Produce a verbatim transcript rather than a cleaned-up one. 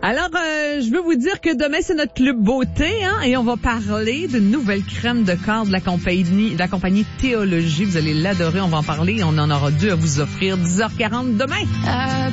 Alors, euh, je veux vous dire que demain, c'est notre club beauté, hein, et on va parler d'une nouvelle crème de corps de la compagnie, de la compagnie Théologie. Vous allez l'adorer, on va en parler. On en aura deux à vous offrir. dix heures quarante demain. Euh,